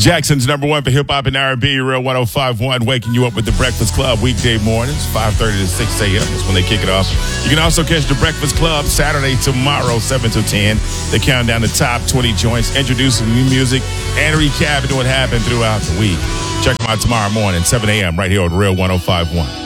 Jackson's number one for hip-hop and R&B, Real 105.1, waking you up with The Breakfast Club weekday mornings, 5:30 to 6 a.m. That's when they kick it off. You can also catch The Breakfast Club Saturday tomorrow, 7 to 10. They count down the top 20 joints, introducing new music, and recapping what happened throughout the week. Check them out tomorrow morning, 7 a.m. right here on Real 105.1.